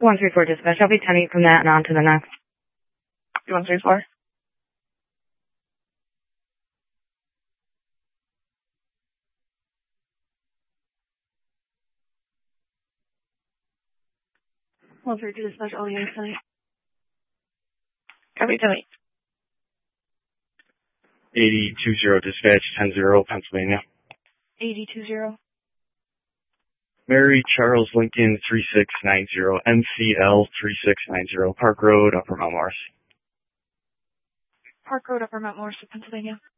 134 dispatch. I'll be 10-8 from that and on to the next. 134. One for dispatch, all units tonight. Copy, 10-8. 8020 dispatch, 10-0, Pennsylvania. 8020. Mary Charles Lincoln 3690, MCL 3690, Park Road, Upper Mount Morris. Park Road, Upper Mount Morris, Pennsylvania.